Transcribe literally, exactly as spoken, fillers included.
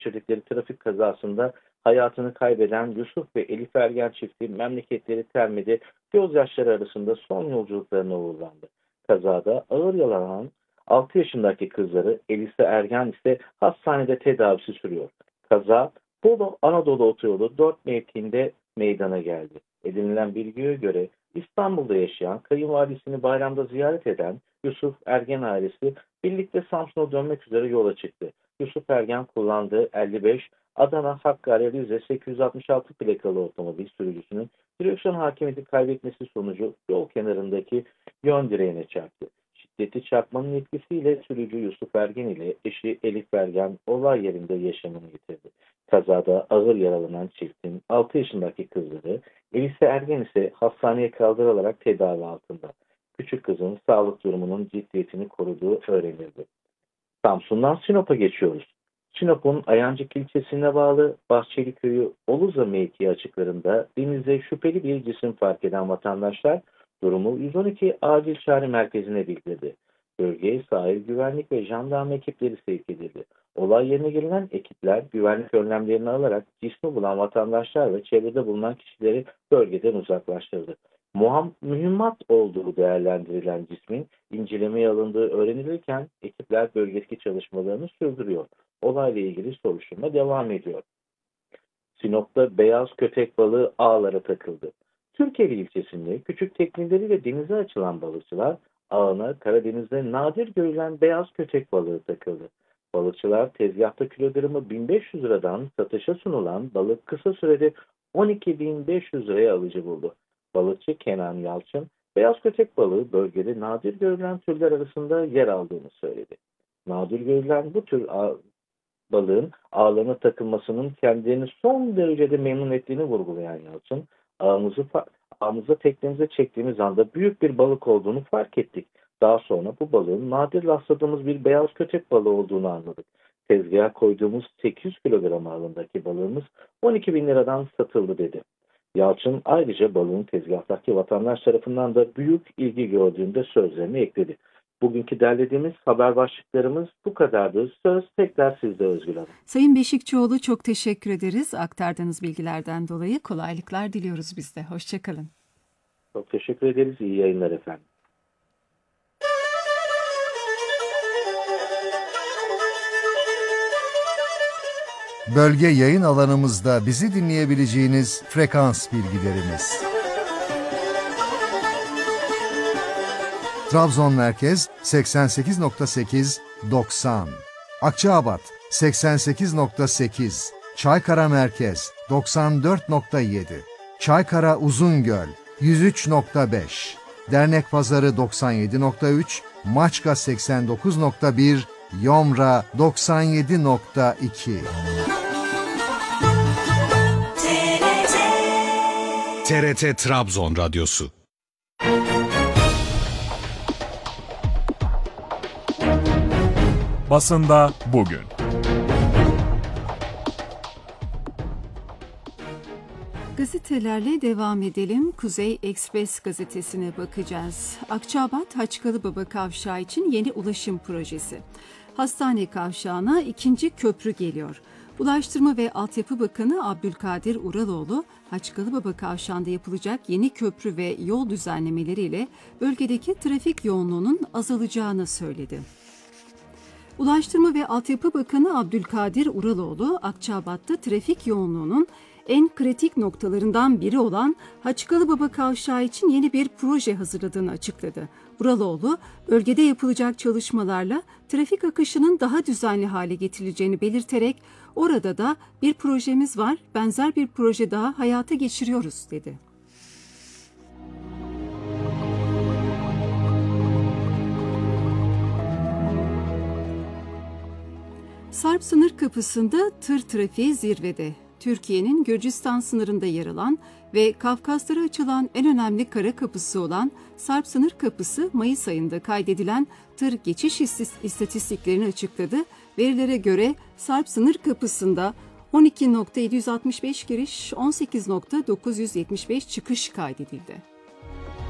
geçirdikleri trafik kazasında hayatını kaybeden Yusuf ve Elif Ergen çifti memleketleri Terme'de gözyaşları arasında son yolculuklarına uğurlandı. Kazada ağır yaralanan altı yaşındaki kızları Elise Ergen ise hastanede tedavisi sürüyor. Kaza Bolu Anadolu Otoyolu dört mevkiinde meydana geldi. Edinilen bilgiye göre İstanbul'da yaşayan, kayınvalidesini bayramda ziyaret eden Yusuf Ergen ailesi birlikte Samsun'a dönmek üzere yola çıktı. Yusuf Ergen kullandığı elli beş Adana Hakkari Rize sekiz yüz altmış altı plakalı otomobil sürücüsünün direksiyon hakimiyeti kaybetmesi sonucu yol kenarındaki yön direğine çarptı. Şiddetli çarpmanın etkisiyle sürücü Yusuf Ergen ile eşi Elif Ergen olay yerinde yaşamını yitirdi. Kazada ağır yaralanan çiftin altı yaşındaki kızları Elise Ergen ise hastaneye kaldırılarak tedavi altında. Küçük kızın sağlık durumunun ciddiyetini koruduğu öğrenildi. Samsun'dan Sinop'a geçiyoruz. Sinop'un Ayancık ilçesine bağlı Bahçeli Köyü Oluza mevkii açıklarında denize şüpheli bir cisim fark eden vatandaşlar durumu yüz on iki acil çağrı merkezine bildirdi. Bölgeye sahil güvenlik ve jandarma ekipleri sevk edildi. Olay yerine gelen ekipler güvenlik önlemlerini alarak cismi bulan vatandaşlar ve çevrede bulunan kişileri bölgeden uzaklaştırdı. Muham, mühimmat olduğu değerlendirilen cismin incelemeye alındığı öğrenilirken ekipler bölgedeki çalışmalarını sürdürüyor. Olayla ilgili soruşturma devam ediyor. Sinop'ta beyaz köpek balığı ağlara takıldı. Türkiye ilçesinde küçük tekneleriyle denize açılan balıkçılar ağına Karadeniz'de nadir görülen beyaz köpek balığı takıldı. Balıkçılar tezgahta kilogramı bin beş yüz liradan satışa sunulan balık kısa sürede on iki bin beş yüz liraya alıcı buldu. Balıkçı Kenan Yalçın, beyaz köpek balığı bölgede nadir görülen türler arasında yer aldığını söyledi. Nadir görülen bu tür ağ, balığın ağlarına takılmasının kendilerini son derecede memnun ettiğini vurgulayan Yalçın, ağımızı, ağımıza teknemize çektiğimiz anda büyük bir balık olduğunu fark ettik. Daha sonra bu balığın nadir rastladığımız bir beyaz köpek balığı olduğunu anladık. Tezgaha koyduğumuz sekiz yüz kilogram ağırlığındaki balığımız on iki bin liradan satıldı dedi. Yalçın ayrıca balığın tezgahtaki vatandaş tarafından da büyük ilgi gördüğünde sözlerini ekledi. Bugünkü derlediğimiz haber başlıklarımız bu kadardı. Söz tekrar sizde Özgür Hanım. Sayın Beşikçioğlu, çok teşekkür ederiz. Aktardığınız bilgilerden dolayı kolaylıklar diliyoruz biz de. Hoşçakalın. Çok teşekkür ederiz. İyi yayınlar efendim. Bölge yayın alanımızda bizi dinleyebileceğiniz frekans bilgilerimiz. Trabzon Merkez seksen sekiz nokta sekiz doksan, Akçaabat seksen sekiz nokta sekiz, Çaykara Merkez doksan dört nokta yedi, Çaykara Uzungöl yüz üç nokta beş, Dernekpazarı doksan yedi nokta üç, Maçka seksen dokuz nokta bir, Yomra doksan yedi nokta iki. T R T Trabzon Radyosu. Basında bugün. Gazetelerle devam edelim. Kuzey Ekspres gazetesine bakacağız. Akçaabat Haçkalıbaba Kavşağı için yeni ulaşım projesi. Hastane Kavşağı'na ikinci köprü geliyor. Ulaştırma ve Altyapı Bakanı Abdülkadir Uraloğlu, Haçkalıbaba Kavşağı'nda yapılacak yeni köprü ve yol düzenlemeleriyle bölgedeki trafik yoğunluğunun azalacağını söyledi. Ulaştırma ve Altyapı Bakanı Abdülkadir Uraloğlu, Akçaabat'ta trafik yoğunluğunun en kritik noktalarından biri olan Haçkalıbaba Kavşağı için yeni bir proje hazırladığını açıkladı. Uraloğlu, bölgede yapılacak çalışmalarla trafik akışının daha düzenli hale getirileceğini belirterek, orada da bir projemiz var, benzer bir proje daha hayata geçiriyoruz, dedi. Sarp sınır kapısında tır trafiği zirvede. Türkiye'nin Gürcistan sınırında yer alan ve Kafkaslara açılan en önemli kara kapısı olan Sarp sınır kapısı Mayıs ayında kaydedilen tır geçiş istatistiklerini açıkladı. Verilere göre Sarp sınır kapısında on iki bin yedi yüz altmış beş giriş, on sekiz bin dokuz yüz yetmiş beş çıkış kaydedildi.